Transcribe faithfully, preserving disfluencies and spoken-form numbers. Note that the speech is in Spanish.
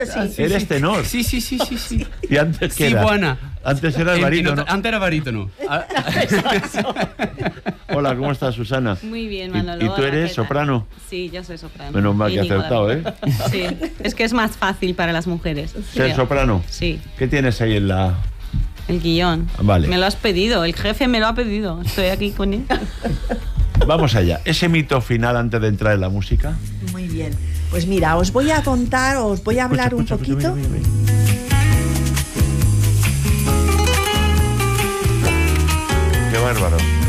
Sí, ¿eres sí. tenor? Sí, sí, sí, sí, sí. ¿Y antes qué Sí, era? buena. Antes eras En- en barítono. otra- Antes era barítono. Ah, Hola, ¿cómo estás, Susana? Muy bien, ¿Y- Manolo. ¿Y, tú Hola, eres ¿qué tal? soprano? Sí, yo soy soprano. Menos mal que has Íñigo acertado, David. ¿eh? Sí, es que es más fácil para las mujeres. ¿Ser Creo. soprano? Sí, ¿Qué tienes ahí en la...? el guión. Vale. Me lo has pedido, el jefe me lo ha pedido. Estoy aquí con él. Vamos allá. Ese mito final antes de entrar en la música. Muy bien. Pues mira, os voy a contar, os voy a hablar Escucha, un escucha, poquito. mira, mira, mira. Qué bárbaro.